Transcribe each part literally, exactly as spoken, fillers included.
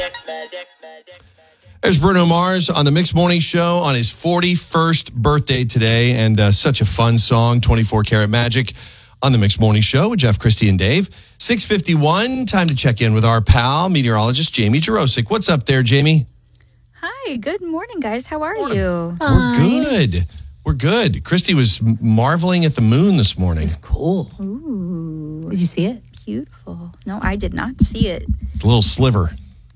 There's Bruno Mars on the Mixed Morning Show on his forty-first birthday today, and uh, such a fun song, twenty-four Karat Magic, on the Mixed Morning Show with Jeff, Christy, and Dave. six fifty-one, time to check in with our pal, meteorologist Jamie Jarosik. What's up there, Jamie? Hi, good morning, guys. How are you? We're good. We're good. Christy was marveling at the moon this morning. It's cool. Ooh, Did you see it? beautiful. No, I did not see it. It's a little sliver.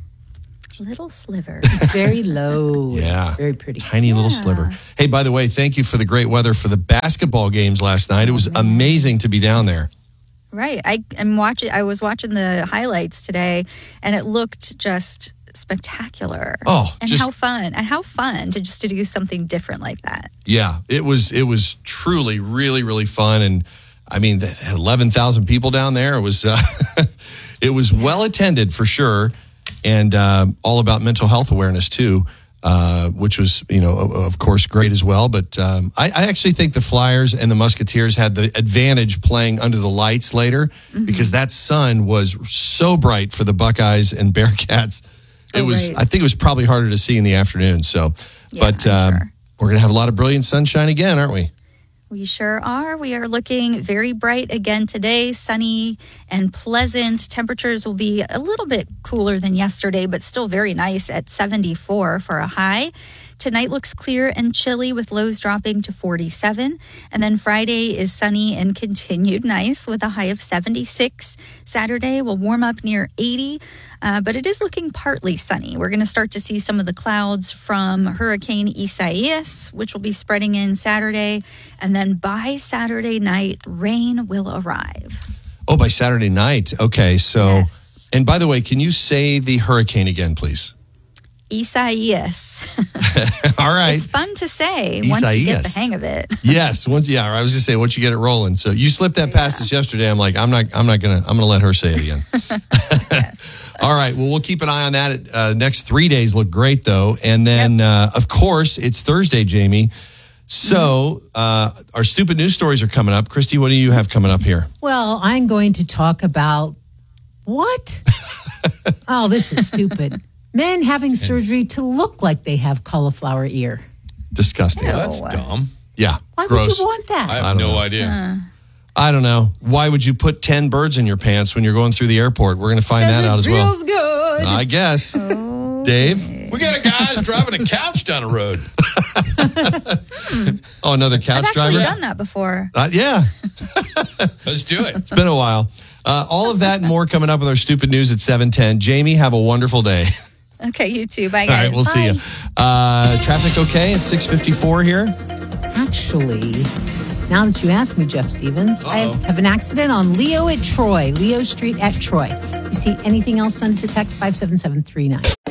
Little sliver. It's very low. Yeah. Very pretty. Tiny little Yeah. sliver. Hey, by the way, thank you for the great weather for the basketball games last night. It was amazing to be down there. Right. I am watching. I was watching the highlights today, and it looked just spectacular. Oh, and just- how fun! And how fun to just to do something different like that. Yeah, it was it was truly really really fun, and I mean, they had eleven thousand people down there. It was uh, it was well attended for sure, and um, all about mental health awareness too, uh, which was you know of course great as well. But um, I, I actually think the Flyers and the Musketeers had the advantage playing under the lights later mm-hmm. because that sun was so bright for the Buckeyes and Bearcats. It oh, was right. I think it was probably harder to see in the afternoon. So, Yeah, but I'm um, sure. we're gonna have a lot of brilliant sunshine again, aren't we? We sure are. We are looking very bright again today, sunny and pleasant. Temperatures will be a little bit cooler than yesterday, but still very nice at seventy-four for a high. Tonight looks clear and chilly with lows dropping to forty-seven. And then Friday is sunny and continued nice with a high of seventy-six. Saturday will warm up near eighty, uh, but it is looking partly sunny. We're going to start to see some of the clouds from Hurricane Isaias, which will be spreading in Saturday. And then by Saturday night, rain will arrive. Oh, by Saturday night. Okay, so, Yes. and by the way, can you say the hurricane again, please? Isaias. All right. It's fun to say once you get the Isaias. hang of it. Yes. Once, yeah, I was going to say, once you get it rolling. So you slipped that past Yeah. us yesterday. I'm like, I'm not, I'm not going to, I'm going to let her say it again. All right. Well, we'll keep an eye on that. Uh, next three days look great, though. And then, uh, of course, it's Thursday, Jamie. So uh, our stupid news stories are coming up. Christy, what do you have coming up here? Well, I'm going to talk about what? Oh, this is stupid. Men having surgery to look like they have cauliflower ear. Disgusting. Ew. That's dumb. Yeah. Why gross. would you want that? I I have don't no know. idea. I don't know. Why would you put ten birds in your pants when you're going through the airport? We're going to find that Because out it as well. feels good. I guess. Dave? We got guys driving a couch down the road. Oh, another couch I've actually driver? done that before. Uh, yeah. Let's do it. It's been a while. Uh, all of that and more coming up with our stupid news at seven ten. Jamie, have a wonderful day. Okay, you too. Bye, All guys. right, we'll see Bye. you. Uh, traffic okay at six fifty-four here? Actually, now that you ask me, Jeff Stevens, I Uh-oh. have an accident on Leo at Troy, Leo Street at Troy. You see anything else, send us a text five seven seven three nine.